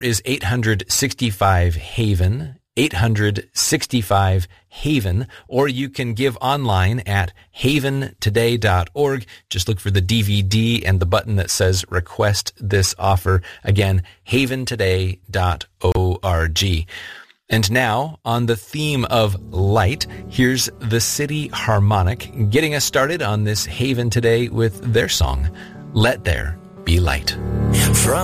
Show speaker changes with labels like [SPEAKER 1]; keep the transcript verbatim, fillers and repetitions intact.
[SPEAKER 1] is eight hundred sixty-five Haven, eight hundred sixty-five Haven, or you can give online at haven today dot org. Just look for the D V D and the button that says request this offer. Again, haven today dot org. And now, on the theme of light, here's the City Harmonic getting us started on this Haven Today with their song, Let There Be Light.
[SPEAKER 2] From